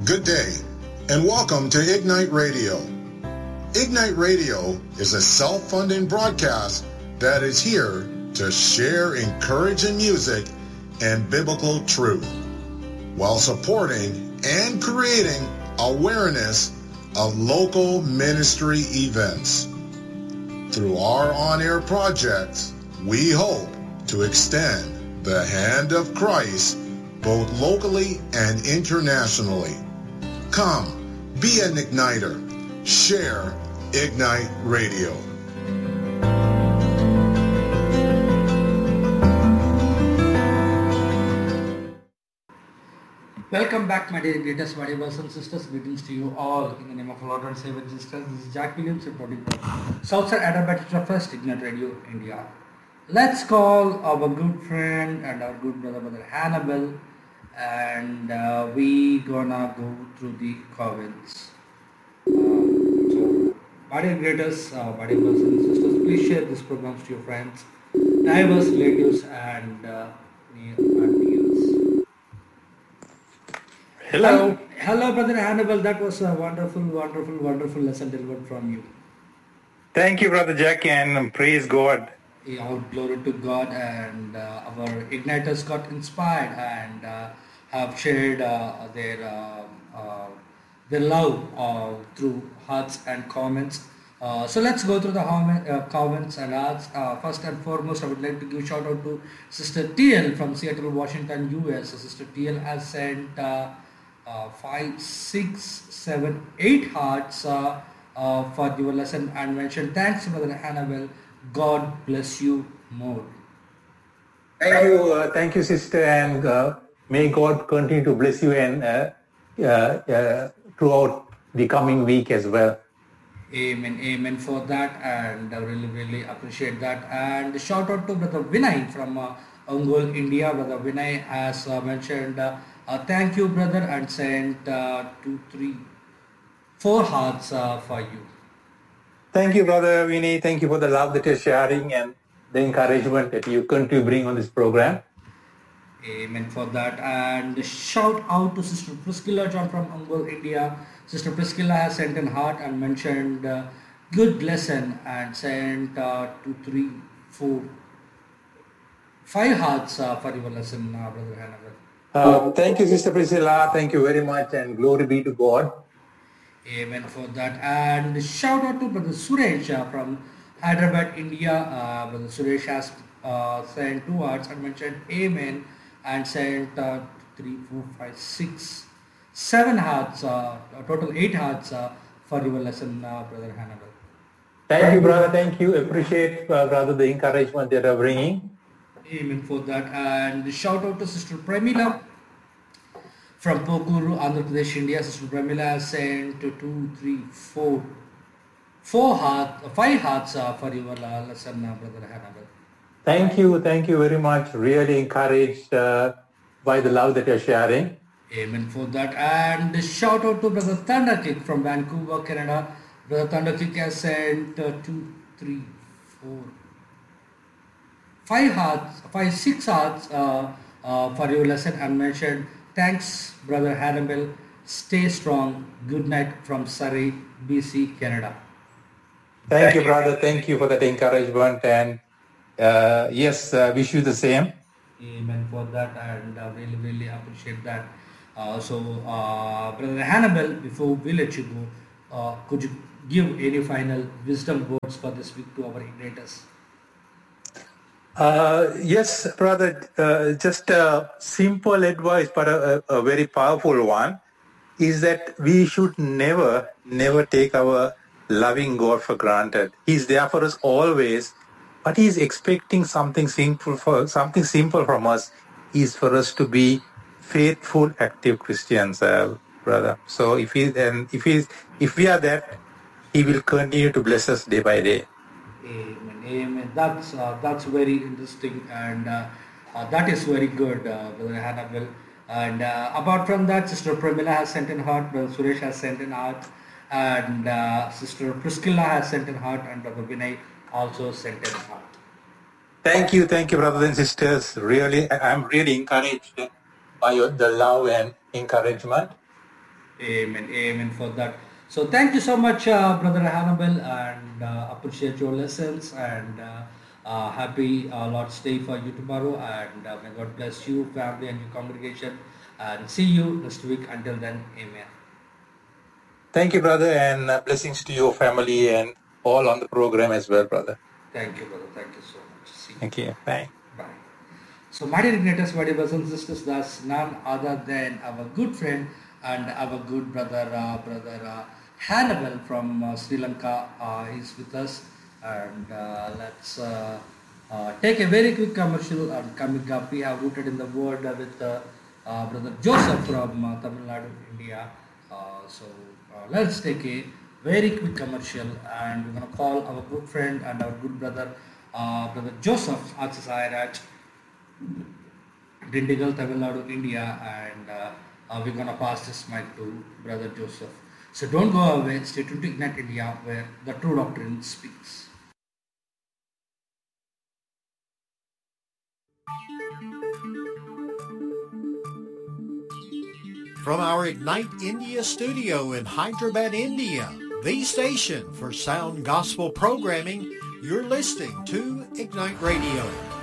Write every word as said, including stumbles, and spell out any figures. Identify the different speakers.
Speaker 1: Good day, and welcome to Ignite Radio. Ignite Radio is a self-funding broadcast that is here to share encouraging music and biblical truth while supporting and creating awareness of local ministry events. Through our on-air projects, we hope to extend the hand of Christ both locally and internationally. Come, be an igniter. Share Ignite Radio.
Speaker 2: Welcome back, my dear greatest, my dear brothers and sisters. Greetings to you all in the name of our Lord and Savior Jesus Christ. This is Jack Williams reporting from Southside Adventist Church First Ignite Radio, India. Let's call our good friend and our good brother, Brother Hannibal, and uh, we gonna go through the comments. Um, so, my dear greatest, uh, my dear brothers and sisters, please share this program to your friends, neighbors, relatives, and uh, near and peers.
Speaker 3: Hello.
Speaker 2: Hello, Brother Hannibal. That was a wonderful, wonderful, wonderful lesson delivered from you.
Speaker 3: Thank you, Brother Jack, and praise God.
Speaker 2: All glory to God, and uh, our igniters got inspired and uh, have shared uh, their uh, uh, their love uh, through hearts and comments. Uh, so let's go through the comment, uh, comments and ask. Uh, first and foremost, I would like to give shout out to Sister T L from Seattle, Washington, U S. So Sister T L has sent uh, uh, five, six, seven, eight hearts uh, uh, for your lesson and mentioned, thanks, Brother Hannibal. God bless you more.
Speaker 3: Thank you, uh, thank you, sister, and uh, may God continue to bless you and uh, uh, uh, throughout the coming week as well.
Speaker 2: Amen, amen for that, and I really, really appreciate that. And shout out to Brother Vinay from uh, Ongole, India. Brother Vinay has uh, mentioned, uh, uh, thank you, brother, and sent uh, two, three, four hearts uh, for you.
Speaker 3: Thank you, Brother Vinay. Thank you for the love that you're sharing and the encouragement that you continue to bring on this program.
Speaker 2: Amen for that. And shout out to Sister Priscilla John from Ongole, India. Sister Priscilla has sent an heart and mentioned uh, good lesson and sent uh, two, three, four, five hearts uh, for your lesson, uh, Brother Hannibal.
Speaker 3: Uh, thank you, Sister Priscilla. Thank you very much, and glory be to God.
Speaker 2: Amen for that. And shout out to Brother Suresh uh, from Hyderabad, India. Uh, Brother Suresh has uh, sent two hearts and mentioned Amen and sent uh, three, four, five, six, seven hearts, uh, total eight hearts uh, for your lesson, uh, Brother Hannibal.
Speaker 3: Thank you, brother. Thank you. Appreciate, uh, brother, the encouragement that you're bringing.
Speaker 2: Amen for that. And shout out to Sister Premila from Pokuru, Andhra Pradesh, India. Sister Premila has sent two, three, four, four hearts, five hearts uh, for your uh, lesson, uh, Brother Hannibal.
Speaker 3: Thank you, thank you very much. Really encouraged uh, by the love that you're sharing.
Speaker 2: Amen for that. And shout out to Brother Thunderkick from Vancouver, Canada. Brother Thunderkick has sent uh, two, three, four, five hearts, five, six hearts uh, uh, for your lesson and mentioned, thanks, Brother Hannibal. Stay strong. Good night from Surrey, B C, Canada.
Speaker 3: Thank you, brother. Thank you for that encouragement. And uh, yes, uh, wish you the same.
Speaker 2: Amen for that, and I uh, really, really appreciate that. Uh, so, uh, Brother Hannibal, before we let you go, uh, could you give any final wisdom words for this week to our igniters?
Speaker 3: Uh, yes, brother, uh, just a simple advice, but a, a, a very powerful one, is that we should never, never take our loving God for granted. He's there for us always, but He's expecting something simple for something simple from us. Is for us to be faithful, active Christians, uh, brother. So if he and if he if we are that, He will continue to bless us day by day.
Speaker 2: Amen. Amen. That's uh, that's very interesting, and uh, uh, that is very good, uh, Brother Hannibal. And uh, apart from that, Sister Premila has sent in heart, Brother Suresh has sent in heart, and uh, Sister Priscilla has sent in heart, and Brother Vinay also sent in heart.
Speaker 3: Thank you, thank you, brothers and sisters. Really, I'm really encouraged by your, the love and encouragement.
Speaker 2: Amen. Amen for that. So thank you so much, uh, Brother Hannibal, and uh, appreciate your lessons, and uh, uh, happy uh, Lord's Day for you tomorrow, and uh, may God bless you, family, and your congregation, and see you next week. Until then, amen.
Speaker 3: Thank you, brother, and uh, blessings to your family and all on the program as well, brother.
Speaker 2: Thank you, brother. Thank you so much. See you.
Speaker 3: Thank you. Bye.
Speaker 2: Bye. So, my dear Ignaters, my dear brothers and sisters, that's none other than our good friend and our good brother, uh, brother uh, Hannibal from uh, Sri Lanka. Uh, he's with us, and uh, let's uh, uh, take a very quick commercial. And coming up, we have rooted in the word uh, with uh, uh, brother Joseph from uh, Tamil Nadu, India. Uh, so uh, let's take a very quick commercial, and we're going to call our good friend and our good brother, uh, brother Joseph Aksasayaraj, Dindigal, Tamil Nadu, India, and uh, uh, we're going to pass this mic to brother Joseph. So don't go away, stay tuned to Ignite India, where the true doctrine speaks.
Speaker 4: From our Ignite India studio in Hyderabad, India, the station for sound gospel programming, you're listening to Ignite Radio.